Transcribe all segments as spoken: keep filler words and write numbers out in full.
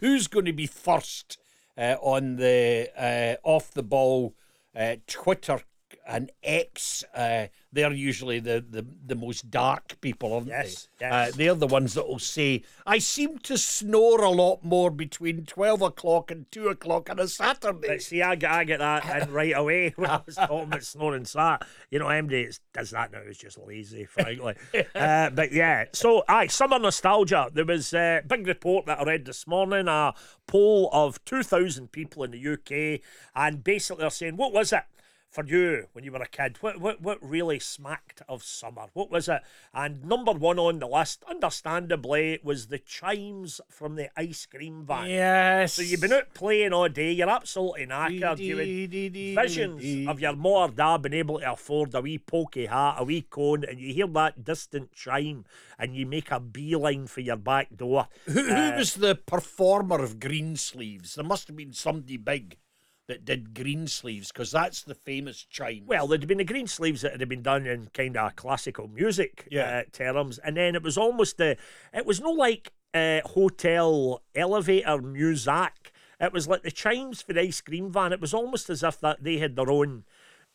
who's going to be first uh, on the uh, off the ball uh, Twitter and X. Uh, they're usually the, the, the most dark people, aren't yes, they? Yes, uh, They're the ones that will say, I seem to snore a lot more between twelve o'clock and two o'clock on a Saturday. But see, I get, I get that in right away when I was talking about snoring sat. You know, M D does that now. It's just lazy, frankly. uh, but yeah, so, aye, summer nostalgia. There was a big report that I read this morning, a poll of two thousand people in the U K, and basically they're saying, what was it for you when you were a kid? What what what really smacked of summer? What was it? And number one on the list, understandably, was the chimes from the ice cream van. Yes. So you've been out playing all day, you're absolutely knackered. You had visions of your mother or dad being able to afford a wee pokey hat, a wee cone, and you hear that distant chime and you make a beeline for your back door. Who, who Uh, was the performer of Greensleeves? There must have been somebody big that did Greensleeves, because that's the famous chime. Well, there'd been the green sleeves that had been done in kind of classical music Yeah. uh, terms, and then it was almost the, it was no like uh, hotel elevator music. It was like the chimes for the ice cream van. It was almost as if that they had their own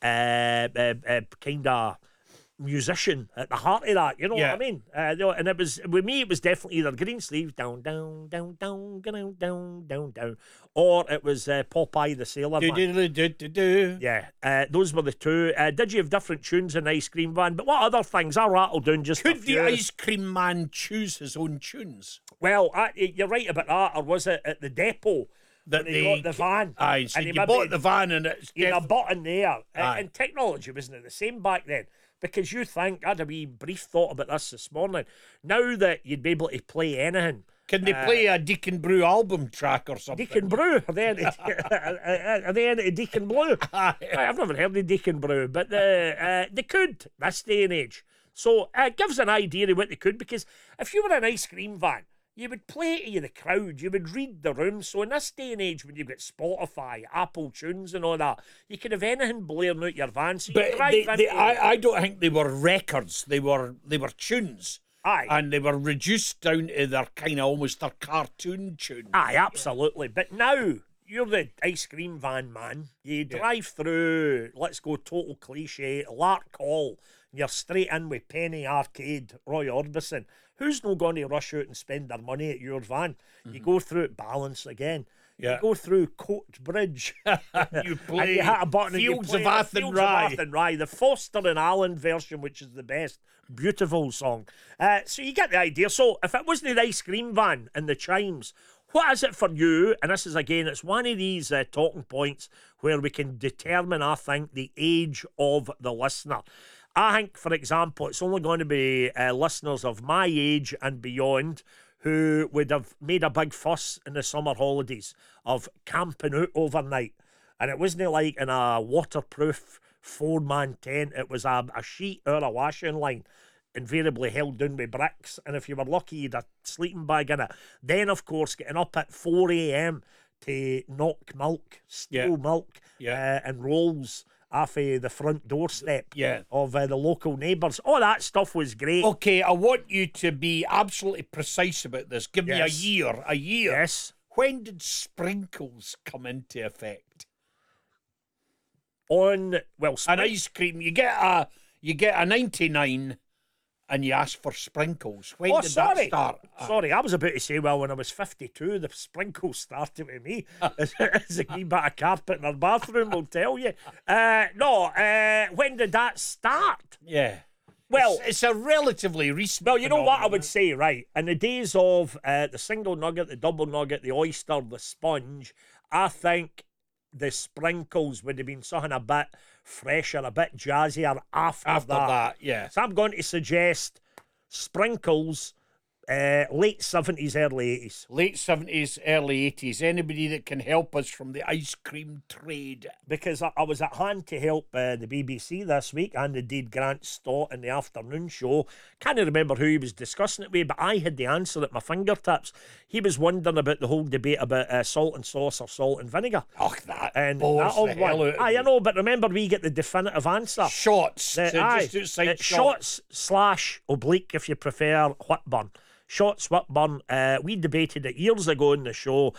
uh, uh, uh, kind of musician at the heart of that, you know Yeah. what I mean? Uh, you know, and it was, with me, it was definitely either green sleeves, down, down, down, down, down, down, down, down, or it was uh, Popeye the Sailor Do, Man. do, do, do, do. Yeah, uh, those were the two. Uh, did you have different tunes in Ice Cream Van? But what other things? I rattled down just a Could the few. ice cream man choose his own tunes? Well, I, you're right about that. Or was it at the depot That when he they got the van? Aye, so and you he bought maybe- the van and it's You had a def- button there. Uh, Aye. and technology wasn't the same back then. Because you think, I had a wee brief thought about this this morning. Now that you'd be able to play anything. Can they uh, play a Deacon Brew album track or something? Deacon Brew, are they into, are they into Deacon Blue? Aye. I've never heard of Deacon Brew, but the, uh, they could this day and age. So uh, it gives an idea of what they could, because if you were an ice cream van, you would play to the crowd, you would read the room. So in this day and age, when you've got Spotify, Apple Tunes and all that, you can have anything blaring out your van. So you But drive they, into- they, I, I don't think they were records. They were they were tunes. Aye. And they were reduced down to their kind of almost their cartoon tune. Aye, absolutely. But now, you're the ice cream van man. You drive through, let's go total cliche, Lark Hall. You're straight in with Penny Arcade, Roy Orbison. Who's not going to rush out and spend their money at your van? You go through it Balance again. Yeah. You go through Coat Bridge. You and play you hit a button and you Fields play of the Athen Fields Rye. of Athen Rye, the Foster and Allen version, which is the best. Beautiful song. Uh, so you get the idea. So if it wasn't the ice cream van and the chimes, what is it for you? And this is, again, it's one of these uh, talking points where we can determine, I think, the age of the listener. I think, for example, it's only going to be uh, listeners of my age and beyond who would have made a big fuss in the summer holidays of camping out overnight. And it wasn't like in a waterproof four-man tent. It was a, a sheet or a washing line, invariably held down with bricks. And if you were lucky, you'd have a sleeping bag in it. Then, of course, getting up at four a.m. to knock milk, steal Yeah. milk, Yeah. uh, and rolls off uh, the front doorstep Yeah. of uh, the local neighbours. All that stuff was great. Okay, I want you to be absolutely precise about this. Give me a Yes. year. A year. Yes. When did sprinkles come into effect? On, well, An spring- ice cream. You get a you get a ninety-nine and you ask for sprinkles. When Oh, did sorry. that start? Sorry, I was about to say, well, when I was fifty-two, the sprinkles started with me. As a wee bit of carpet in our bathroom will tell you. Uh, no, uh, when did that start? Yeah. Well, It's, it's a relatively recent. well, you know what I phenomenon. would say, right? In the days of uh, the single nugget, the double nugget, the oyster, the sponge, I think the sprinkles would have been something a bit fresher, a bit jazzier after, After that, yeah. So I'm going to suggest sprinkles, uh, late seventies, early eighties. Late seventies, early eighties. Anybody that can help us from the ice cream trade. Because I, I was at hand to help uh, the B B C this week, and indeed Grant Stott in the afternoon show. Can't remember who he was discussing it with, but I had the answer at my fingertips. He was wondering about the whole debate about uh, salt and sauce or salt and vinegar. Oh, that And bores that old the hell one. out of Aye, me. I know, but remember, we get the definitive answer. Shots. The- so aye, just outside it's shots. shots slash oblique, if you prefer, Whitburn. Shots, Whitburn. Uh, we debated it years ago in the show.